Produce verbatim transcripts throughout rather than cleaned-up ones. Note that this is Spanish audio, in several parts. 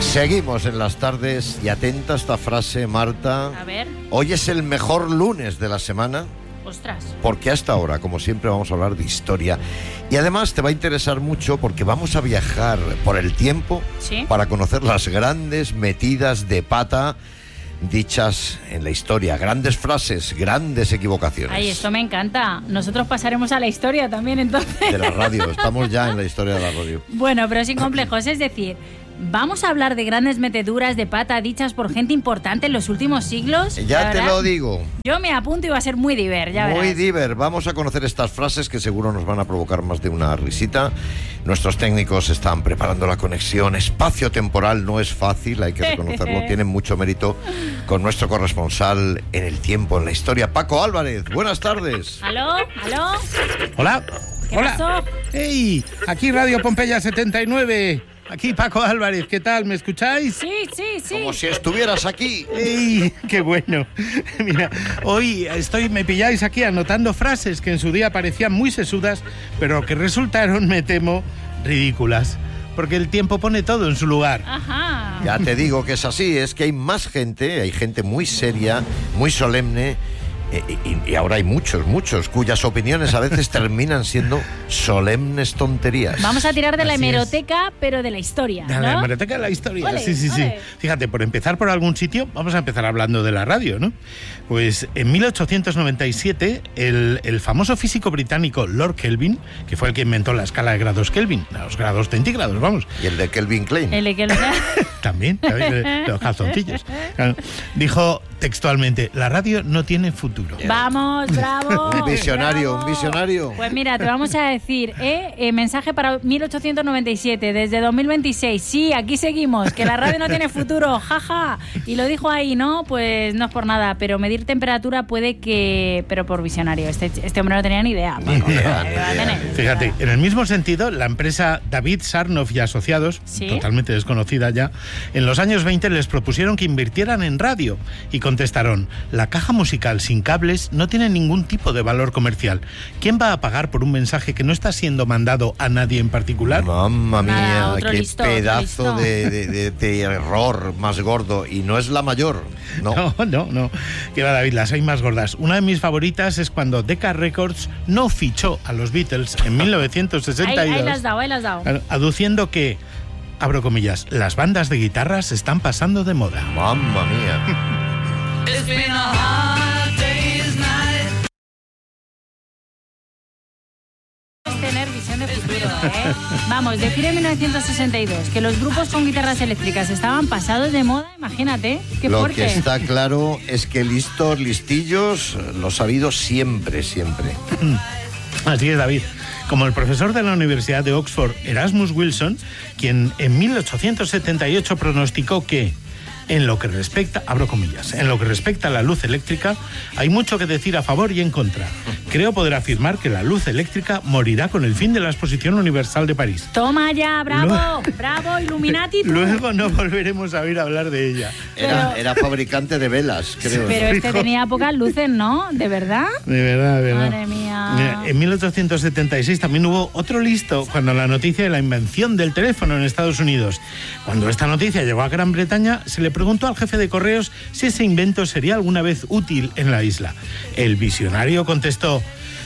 Seguimos en las tardes y atenta a esta frase, Marta. A ver. Hoy es el mejor lunes de la semana. Ostras. Porque hasta ahora, como siempre, vamos a hablar de historia. Y además te va a interesar mucho porque vamos a viajar por el tiempo, ¿sí?, para conocer las grandes metidas de pata dichas en la historia. Grandes frases, grandes equivocaciones. Ay, esto me encanta. Nosotros pasaremos a la historia también, entonces. De la radio. Estamos ya en la historia de la radio. Bueno, pero sin complejos. Es decir, vamos a hablar de grandes meteduras de pata dichas por gente importante en los últimos siglos. Ya te lo digo. Yo me apunto y va a ser muy diver, ya Muy verás. diver. Vamos a conocer estas frases que seguro nos van a provocar más de una risita. Nuestros técnicos están preparando la conexión espacio-temporal. No es fácil, hay que reconocerlo. Tienen mucho mérito con nuestro corresponsal en el tiempo, en la historia, Paco Álvarez. Buenas tardes. ¿Aló? ¿Aló? Hola. ¿Qué Hola. pasó? ¡Ey! Aquí Radio Pompeya setenta y nueve. Aquí Paco Álvarez. ¿Qué tal? ¿Me escucháis? Sí, sí, sí. Como si estuvieras aquí. ¡Ey! ¡Qué bueno! Mira, hoy estoy, me pilláis aquí anotando frases que en su día parecían muy sesudas, pero que resultaron, me temo, ridículas. Porque el tiempo pone todo en su lugar. Ajá. Ya te digo que es así, es que hay más gente, hay gente muy seria, muy solemne, y, y, y ahora hay muchos, muchos, cuyas opiniones a veces terminan siendo solemnes tonterías. Vamos a tirar de la Así hemeroteca, es. pero de la historia, De ¿no? la hemeroteca de la historia. Ole, sí, sí, sí. ole. Fíjate, por empezar por algún sitio, vamos a empezar hablando de la radio, ¿no? Pues en mil ochocientos noventa y siete, el, el famoso físico británico Lord Kelvin, que fue el que inventó la escala de grados Kelvin, los grados centígrados, vamos. Y el de Kelvin Klein. El que lo... También, ¿sabes? Los calzoncillos. Claro. Dijo textualmente, la radio no tiene futuro. Vamos, bravo. Un visionario, bravo. un visionario. Pues mira, te vamos a decir, ¿eh? Eh, mensaje para mil ochocientos noventa y siete, desde dos mil veintiséis. Sí, aquí seguimos, que la radio no tiene futuro, jaja. Y lo dijo ahí, ¿no? Pues no es por nada, pero medir temperatura puede que... Pero por visionario, este, este hombre no tenía ni idea. Paco. Ni idea, ni Va a idea. tener. Fíjate, en el mismo sentido, la empresa David Sarnoff y Asociados, ¿Sí? totalmente desconocida ya, en los años veinte les propusieron que invirtieran en radio y contestaron, la caja musical sin cables no tiene ningún tipo de valor comercial. ¿Quién va a pagar por un mensaje que no está siendo mandado a nadie en particular? Mamma mía, Nada, otro qué listo, otro pedazo listo. de, de, de, de error más gordo. Y no es la mayor, no. No, no, no. Que va, David, las hay más gordas. Una de mis favoritas es cuando Decca Records no fichó a los Beatles en mil novecientos sesenta y dos. Ahí, ahí las has dado, ahí las has dado. Aduciendo que, abro comillas, las bandas de guitarras están pasando de moda. Mamma mía. It's been a hard day's night. Es tener visión de futuro, ¿eh? Vamos, decir en mil novecientos sesenta y dos que los grupos con guitarras eléctricas estaban pasados de moda, imagínate, qué Lo fuerte. que está claro es que listos, listillos, los ha habido siempre, siempre. Así es, David. Como el profesor de la Universidad de Oxford, Erasmus Wilson, quien en mil ochocientos setenta y ocho pronosticó que en lo que respecta, abro comillas, en lo que respecta a la luz eléctrica, hay mucho que decir a favor y en contra. Creo poder afirmar que la luz eléctrica morirá con el fin de la Exposición Universal de París. Toma ya, bravo, bravo, Illuminati. tú. Luego no volveremos a oír hablar de ella. Era, Pero- era fabricante de velas, creo. Pero este tenía pocas luces, ¿no? ¿De verdad? De verdad, de verdad. Madre mía. Mira, en mil ochocientos setenta y seis también hubo otro listo cuando la noticia de la invención del teléfono en Estados Unidos. Cuando esta noticia llegó a Gran Bretaña, se le preguntó al jefe de correos si ese invento sería alguna vez útil en la isla. El visionario contestó,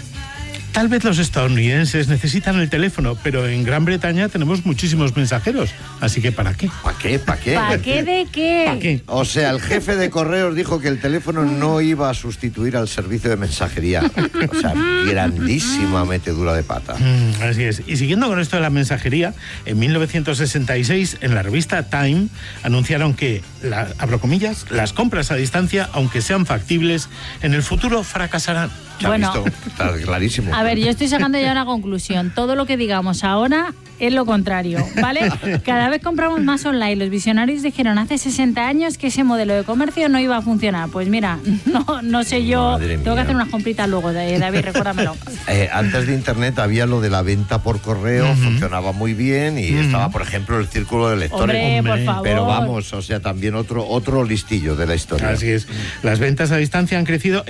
tal vez los estadounidenses necesitan el teléfono, pero en Gran Bretaña tenemos muchísimos mensajeros, así que ¿para qué? ¿Para qué? ¿Para qué? ¿Para qué de qué? ¿Para qué? O sea, el jefe de correos dijo que el teléfono no iba a sustituir al servicio de mensajería. O sea, grandísima metedura de pata. Mm, así es. Y siguiendo con esto de la mensajería, en mil novecientos sesenta y seis, en la revista Time, anunciaron que, la, abro comillas, las compras a distancia, aunque sean factibles, en el futuro fracasarán. ¿Se ha Bueno. visto? Está clarísimo. A ver, yo estoy sacando ya una conclusión. Todo lo que digamos ahora es lo contrario, ¿vale? Cada vez compramos más online. Los visionarios dijeron hace sesenta años que ese modelo de comercio no iba a funcionar. Pues mira, no, no sé yo. Madre Tengo que mía. hacer unas compritas luego, David, recuérdamelo. Eh, antes de Internet había lo de la venta por correo, uh-huh. funcionaba muy bien y uh-huh. estaba, por ejemplo, el círculo de lectores. Hombre, Hombre. por favor. Pero vamos, o sea, también otro, otro listillo de la historia. Así es. Las ventas a distancia han crecido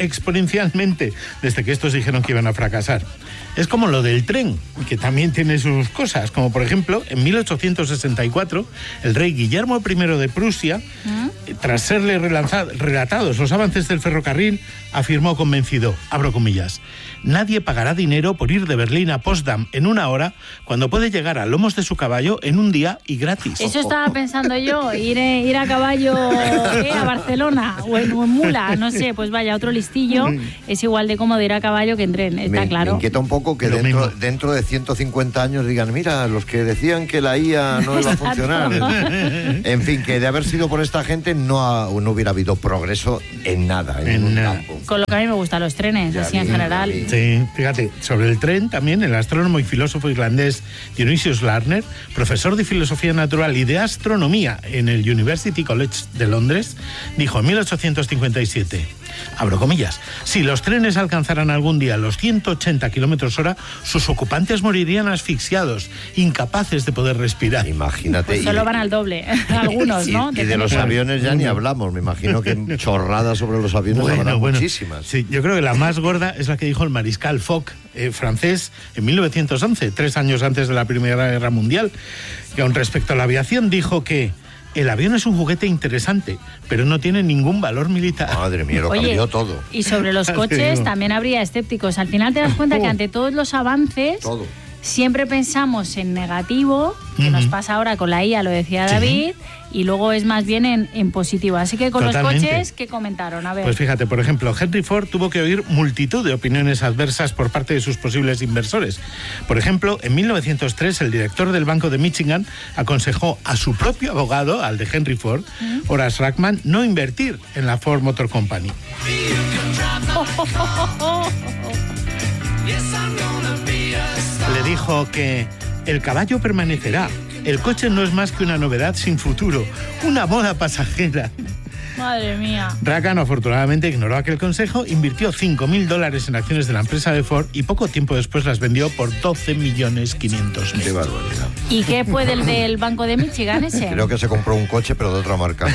exponencialmente desde que estos dijeron que iban a fracasar. Es como lo del tren, que también tiene sus cosas, como Como por ejemplo, en mil ochocientos sesenta y cuatro, el rey Guillermo primero de Prusia, ¿Mm? tras serle relanzado, relatados los avances del ferrocarril, afirmó convencido, abro comillas, nadie pagará dinero por ir de Berlín a Potsdam en una hora cuando puede llegar a lomos de su caballo en un día y gratis. Eso estaba pensando yo, ir, eh, ir a caballo eh, a Barcelona o en, o en mula, no sé, pues vaya, otro listillo, es igual de cómodo ir a caballo que en tren, está me, claro. Me inquieta un poco que dentro, dentro de ciento cincuenta años digan, mira, los que decían que la I A no iba a funcionar. En fin, que de haber sido por esta gente no, ha, no hubiera habido progreso en nada, en, en ningún campo. Con lo que a mí me gustan los trenes, ya así vi, en general. Sí, fíjate, sobre el tren también el astrónomo y filósofo irlandés Dionysius Larner, profesor de filosofía natural y de astronomía en el University College de Londres, dijo en mil ochocientos cincuenta y siete, abro comillas, si los trenes alcanzaran algún día los ciento ochenta kilómetros hora, sus ocupantes morirían asfixiados, incapaces de poder respirar. Imagínate. Pues solo y, van al doble, algunos, ¿no? Y, y de los aviones ya ni hablamos, me imagino que chorradas sobre los aviones bueno, habrá bueno, muchísimas. Sí, yo creo que la más gorda es la que dijo el mariscal Foch, eh, francés, en mil novecientos once, tres años antes de la Primera Guerra Mundial, que con respecto a la aviación dijo que el avión es un juguete interesante, pero no tiene ningún valor militar. Madre mía, lo Oye, cambió todo. Y sobre los coches también habría escépticos. Al final te das cuenta oh. que ante todos los avances, todo. siempre pensamos en negativo, que uh-huh. nos pasa ahora con la I A, lo decía David, sí. y luego es más bien en, en positivo. Así que con Totalmente. Los coches, ¿qué comentaron? A ver. Pues fíjate, por ejemplo, Henry Ford tuvo que oír multitud de opiniones adversas por parte de sus posibles inversores. Por ejemplo, en mil novecientos tres, el director del Banco de Michigan aconsejó a su propio abogado, al de Henry Ford, uh-huh. Horace Rackman, no invertir en la Ford Motor Company. Le dijo que el caballo permanecerá. El coche no es más que una novedad sin futuro, una moda pasajera. Madre mía. Rackham afortunadamente ignoró aquel consejo, invirtió cinco mil dólares en acciones de la empresa de Ford y poco tiempo después las vendió por doce millones quinientos mil. Qué barbaridad. ¿Y qué fue del del Banco de Michigan ese? Creo que se compró un coche, pero de otra marca.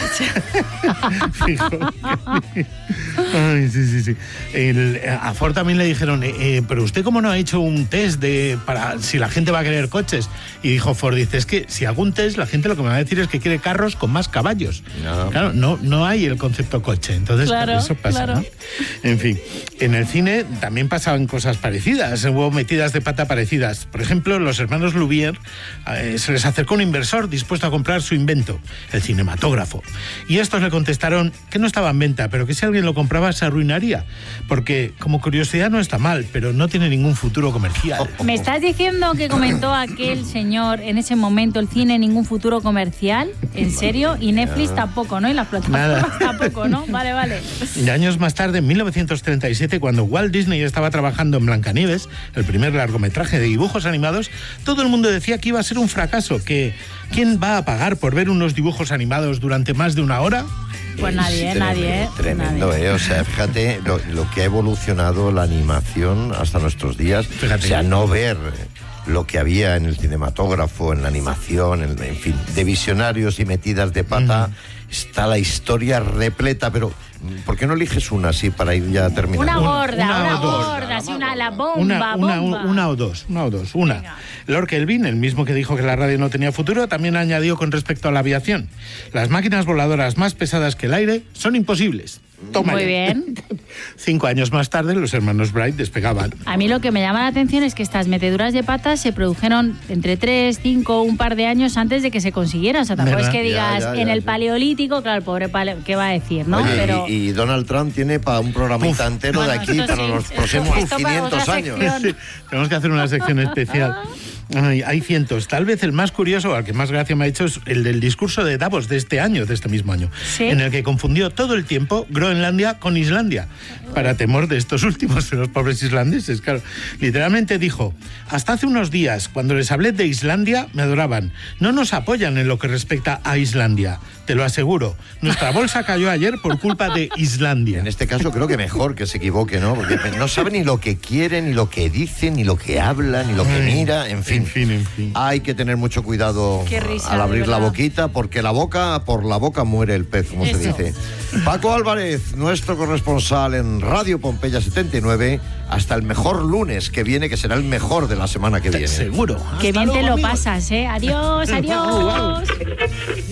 Ay, sí, sí, sí. El, a Ford también le dijeron, eh, eh, pero usted cómo no ha hecho un test de para si la gente va a querer coches. Y dijo Ford, dice, es que si hago un test, la gente lo que me va a decir es que quiere carros con más caballos. No. Claro, no, no hay el concepto coche, entonces claro, eso pasa, claro. ¿no? En fin, en el cine también pasaban cosas parecidas, hubo metidas de pata parecidas. Por ejemplo, los hermanos Lumière eh, se les acercó un inversor dispuesto a comprar su invento, el cinematógrafo. Y estos le contestaron que no estaba en venta, pero que si alguien lo compraba se arruinaría, porque como curiosidad no está mal, pero no tiene ningún futuro comercial. ¿Me estás diciendo que comentó aquel señor en ese momento el cine ningún futuro comercial? ¿En serio? Y Netflix tampoco, ¿no? Y las plataformas tampoco, ¿no? Vale, vale. Y años más tarde, en mil novecientos treinta y siete, cuando Walt Disney estaba trabajando en Blancanieves, el primer largometraje de dibujos animados, todo el mundo decía que iba a ser un fracaso, que ¿quién va a pagar por ver unos dibujos animados durante más de una hora? Pues nadie, tremendo, nadie. Tremendo, nadie. ¿eh? O sea, fíjate lo, lo que ha evolucionado la animación hasta nuestros días. Fíjate. O sea, no ver lo que había en el cinematógrafo, en la animación, en, en fin, de visionarios y metidas de pata. Mm. Está la historia repleta, pero ¿por qué no eliges una así para ir ya terminando? Una gorda, una, una gorda, así una la bomba, una, una, bomba. Una o dos, una o dos, una. Venga. Lord Kelvin, el mismo que dijo que la radio no tenía futuro, también añadió con respecto a la aviación: las máquinas voladoras más pesadas que el aire son imposibles. Toma. Muy bien. Cinco años más tarde, los hermanos Wright despegaban. A mí lo que me llama la atención es que estas meteduras de patas se produjeron entre tres, cinco, un par de años antes de que se consiguiera. O sea, tampoco es que digas, ya, ya, ya, en el paleolítico, claro, el pobre paleo, ¿qué va a decir, no? Oye, Pero... y, y Donald Trump tiene para un programita Uf. entero bueno, de aquí para sí, los próximos quinientos años. Sí, tenemos que hacer una sección especial. Ay, hay cientos. Tal vez el más curioso, al que más gracia me ha hecho, es el del discurso de Davos de este año, de este mismo año, ¿sí? En el que confundió todo el tiempo Groenlandia con Islandia, para temor de estos últimos, de los pobres islandeses. Claro, literalmente dijo: hasta hace unos días, cuando les hablé de Islandia, me adoraban. No nos apoyan en lo que respecta a Islandia, te lo aseguro. Nuestra bolsa cayó ayer por culpa de Islandia. En este caso creo que mejor que se equivoque, ¿no? Porque no sabe ni lo que quiere, ni lo que dice, ni lo que habla, ni lo que mira, en fin. En fin, en fin. Hay que tener mucho cuidado Qué risa, al abrir de la verdad. boquita, porque la boca, por la boca muere el pez, como se Eso. dice. Paco Álvarez, nuestro corresponsal en Radio Pompeya setenta y nueve, hasta el mejor lunes que viene, que será el mejor de la semana que viene. Seguro. Qué Hasta bien te luego, lo amigos. pasas, ¿eh? Adiós, adiós.